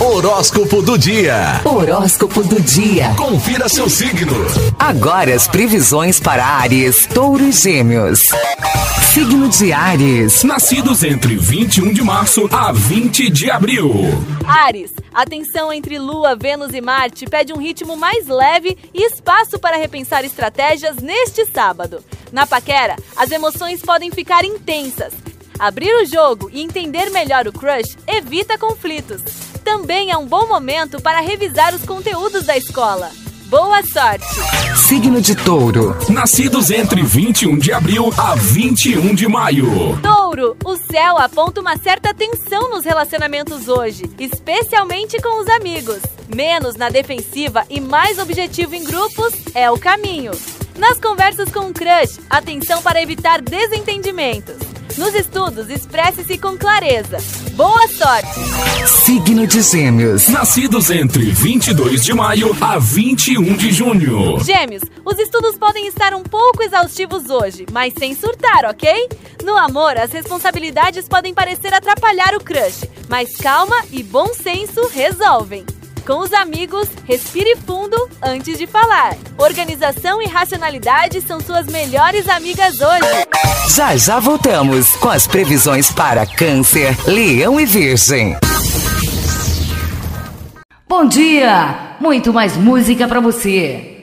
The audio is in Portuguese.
Horóscopo do dia. Horóscopo do dia. Confira seu signo. Agora as previsões para Áries, Touro e Gêmeos. Signo de Áries. Nascidos entre 21 de março a 20 de abril. Áries, a tensão entre Lua, Vênus e Marte pede um ritmo mais leve e espaço para repensar estratégias neste sábado. Na paquera, as emoções podem ficar intensas. Abrir o jogo e entender melhor o crush evita conflitos. Também é um bom momento para revisar os conteúdos da escola. Boa sorte! Signo de Touro. Nascidos entre 21 de abril a 21 de maio. Touro, o céu aponta uma certa tensão nos relacionamentos hoje, especialmente com os amigos. Menos na defensiva e mais objetivo em grupos é o caminho. Nas conversas com o crush, atenção para evitar desentendimentos. Nos estudos, expresse-se com clareza. Boa sorte! Signo de Gêmeos. Nascidos entre 22 de maio a 21 de junho. Gêmeos, os estudos podem estar um pouco exaustivos hoje, mas sem surtar, ok? No amor, as responsabilidades podem parecer atrapalhar o crush, mas calma e bom senso resolvem. Com os amigos, respire fundo antes de falar. Organização e racionalidade são suas melhores amigas hoje. Já voltamos com as previsões para Câncer, Leão e Virgem. Bom dia! Muito mais música para você.